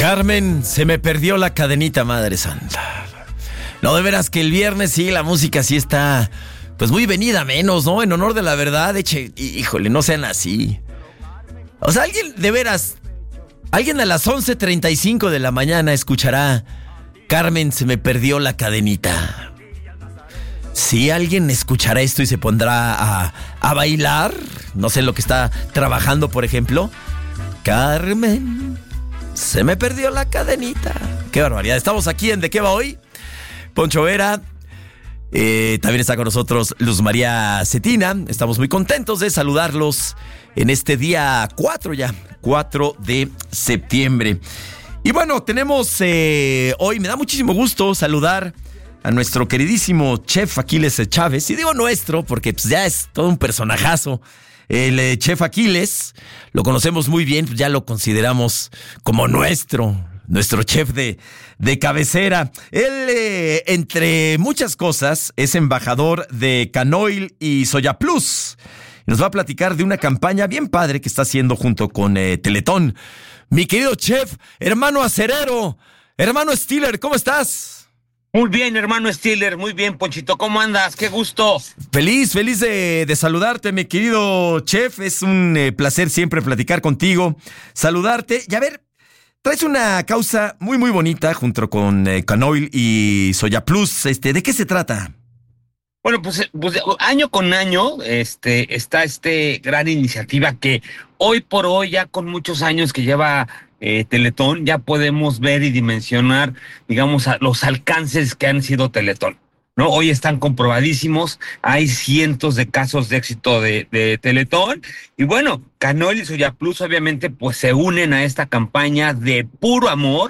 Carmen, se me perdió la cadenita, Madre Santa. No, de veras que el viernes sí, la música sí está, pues muy venida menos, ¿no? En honor de la verdad, híjole, no sean así. O sea, alguien, de veras, alguien a las 11:35 de la mañana escuchará Carmen, se me perdió la cadenita. Sí, alguien escuchará esto y se pondrá a bailar. No sé lo que está trabajando, por ejemplo. Carmen, se me perdió la cadenita. Qué barbaridad. Estamos aquí en ¿De qué va hoy? Poncho Vera. También está con nosotros Luz María Cetina. Estamos muy contentos de saludarlos en este día 4 de septiembre. Y bueno, tenemos hoy, me da muchísimo gusto saludar a nuestro queridísimo chef Aquiles Chávez. Y digo nuestro porque pues, ya es todo un personajazo. El chef Aquiles, lo conocemos muy bien, ya lo consideramos como nuestro chef de cabecera. Él, entre muchas cosas, es embajador de Canoil y Soya Plus. Nos va a platicar de una campaña bien padre que está haciendo junto con Teletón. Mi querido chef, hermano acerero, hermano Stiller, ¿cómo estás? Muy bien, hermano Stiller, muy bien, Ponchito, ¿cómo andas? ¡Qué gusto! Feliz de saludarte, mi querido chef. Es un placer siempre platicar contigo, saludarte. Y a ver, traes una causa muy, muy bonita junto con Canoil y Soya Plus. ¿De qué se trata? Bueno, pues año con año está gran iniciativa que hoy por hoy, ya con muchos años que lleva Teletón, ya podemos ver y dimensionar, digamos, los alcances que han sido Teletón, ¿no? Hoy están comprobadísimos, hay cientos de casos de éxito de Teletón, y bueno, Canoil y Soya Plus obviamente pues se unen a esta campaña de puro amor,